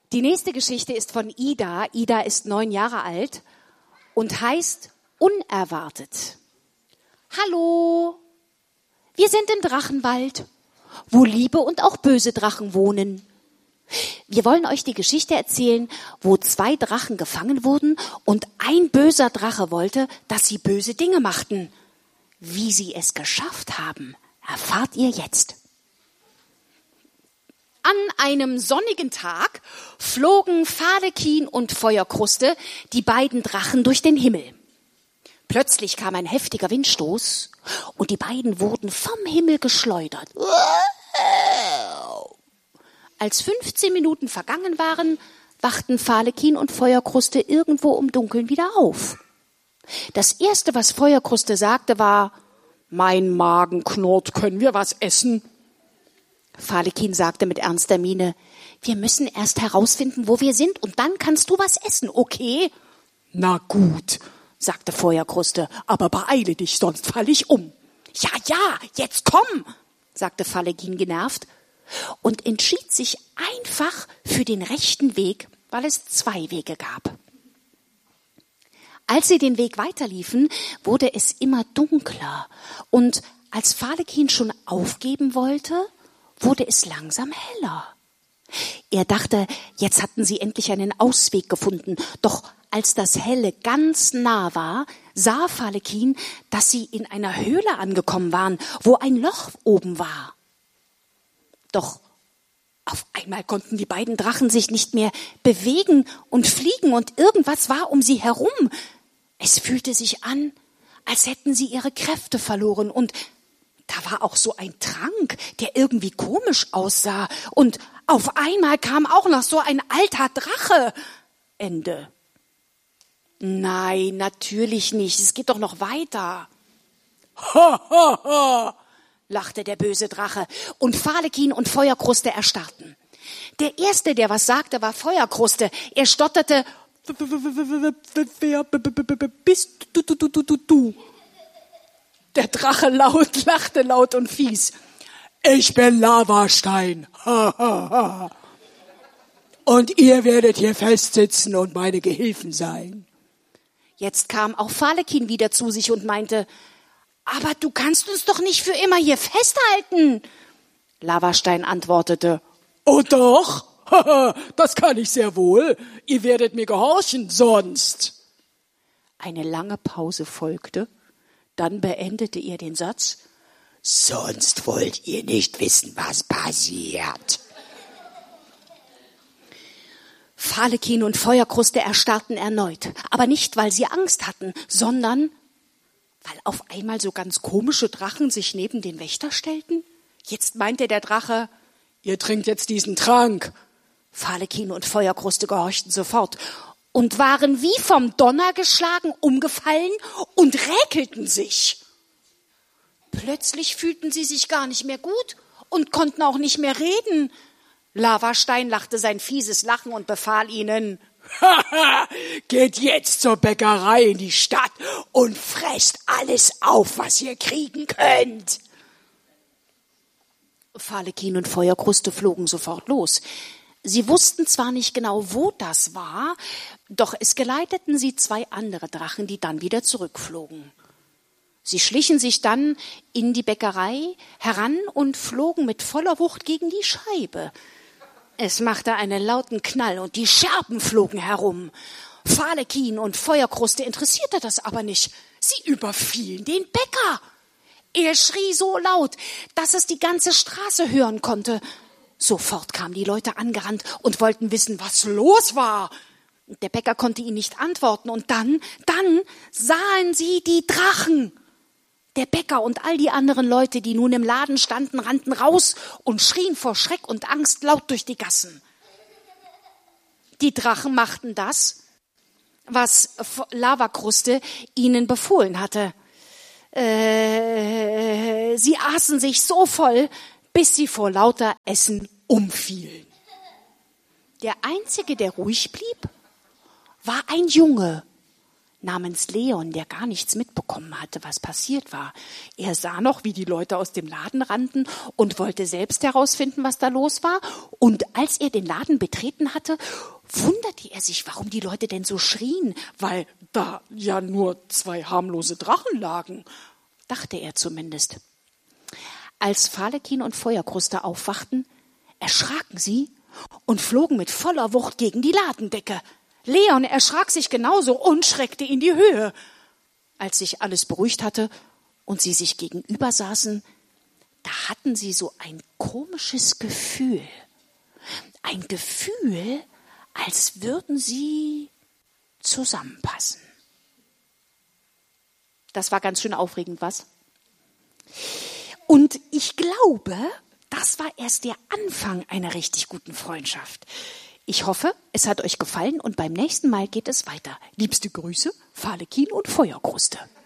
Die nächste Geschichte ist von Ida. Ida ist 9 Jahre alt und heißt Unerwartet. Hallo, wir sind im Drachenwald, wo liebe und auch böse Drachen wohnen. Wir wollen euch die Geschichte erzählen, wo 2 Drachen gefangen wurden und ein böser Drache wollte, dass sie böse Dinge machten. Wie sie es geschafft haben, erfahrt ihr jetzt. An einem sonnigen Tag flogen Fahlekin und Feuerkruste, die beiden Drachen, durch den Himmel. Plötzlich kam ein heftiger Windstoß und die beiden wurden vom Himmel geschleudert. Als 15 Minuten vergangen waren, wachten Fahlekin und Feuerkruste irgendwo im Dunkeln wieder auf. Das Erste, was Feuerkruste sagte, war: Mein Magen knurrt, können wir was essen? Fahlekin sagte mit ernster Miene: Wir müssen erst herausfinden, wo wir sind, und dann kannst du was essen, okay? Na gut, sagte Feuerkruste, aber beeile dich, sonst falle ich um. Ja, jetzt komm, sagte Fahlekin genervt und entschied sich einfach für den rechten Weg, weil es 2 Wege gab. Als sie den Weg weiterliefen, wurde es immer dunkler, und als Fahlekin schon aufgeben wollte, wurde es langsam heller. Er dachte, jetzt hatten sie endlich einen Ausweg gefunden, doch als das Helle ganz nah war, sah Fahlekin, dass sie in einer Höhle angekommen waren, wo ein Loch oben war. Doch auf einmal konnten die beiden Drachen sich nicht mehr bewegen und fliegen, und irgendwas war um sie herum. Es fühlte sich an, als hätten sie ihre Kräfte verloren, und da war auch so ein Trank, der irgendwie komisch aussah, und auf einmal kam auch noch so ein alter Drache. Ende. Nein, natürlich nicht, es geht doch noch weiter. Ha, ha, ha, lachte der böse Drache, und Fahlekin und Feuerkruste erstarrten. Der Erste, der was sagte, war Feuerkruste. Er stotterte: Wer bist du? Der Drache lachte laut und fies: Ich bin Lavastein. Ha, ha, ha. Und ihr werdet hier festsitzen und meine Gehilfen sein. Jetzt kam auch Fahlekin wieder zu sich und meinte: Aber du kannst uns doch nicht für immer hier festhalten. Lavastein antwortete: Oh doch, das kann ich sehr wohl. Ihr werdet mir gehorchen, sonst. Eine lange Pause folgte. Dann beendete er den Satz: Sonst wollt ihr nicht wissen, was passiert. Fahlekin und Feuerkruste erstarrten erneut, aber nicht, weil sie Angst hatten, sondern weil auf einmal so ganz komische Drachen sich neben den Wächter stellten. Jetzt meinte der Drache: Ihr trinkt jetzt diesen Trank. Fahlekin und Feuerkruste gehorchten sofort und waren wie vom Donner geschlagen umgefallen und räkelten sich. Plötzlich fühlten sie sich gar nicht mehr gut und konnten auch nicht mehr reden. Lavastein lachte sein fieses Lachen und befahl ihnen: Geht jetzt zur Bäckerei in die Stadt und fresst alles auf, was ihr kriegen könnt. Fahlekin und Feuerkruste flogen sofort los. Sie wussten zwar nicht genau, wo das war, doch es geleiteten sie 2 andere Drachen, die dann wieder zurückflogen. Sie schlichen sich dann in die Bäckerei heran und flogen mit voller Wucht gegen die Scheibe. Es machte einen lauten Knall und die Scherben flogen herum. Fahlekin und Feuerkruste interessierte das aber nicht. Sie überfielen den Bäcker. Er schrie so laut, dass es die ganze Straße hören konnte. Sofort kamen die Leute angerannt und wollten wissen, was los war. Der Bäcker konnte ihnen nicht antworten, und dann sahen sie die Drachen. Der Bäcker und all die anderen Leute, die nun im Laden standen, rannten raus und schrien vor Schreck und Angst laut durch die Gassen. Die Drachen machten das, was Lavakruste ihnen befohlen hatte. Sie aßen sich so voll, bis sie vor lauter Essen umfielen. Der Einzige, der ruhig blieb, war ein Junge, namens Leon, der gar nichts mitbekommen hatte, was passiert war. Er sah noch, wie die Leute aus dem Laden rannten und wollte selbst herausfinden, was da los war. Und als er den Laden betreten hatte, wunderte er sich, warum die Leute denn so schrien, weil da ja nur 2 harmlose Drachen lagen, dachte er zumindest. Als Falekin und Feuerkruste aufwachten, erschraken sie und flogen mit voller Wucht gegen die Ladendecke. Leon erschrak sich genauso und schreckte in die Höhe. Als sich alles beruhigt hatte und sie sich gegenüber saßen, da hatten sie so ein komisches Gefühl. Ein Gefühl, als würden sie zusammenpassen. Das war ganz schön aufregend, was? Und ich glaube, das war erst der Anfang einer richtig guten Freundschaft. Ich hoffe, es hat euch gefallen und beim nächsten Mal geht es weiter. Liebste Grüße, Falekin und Feuerkruste.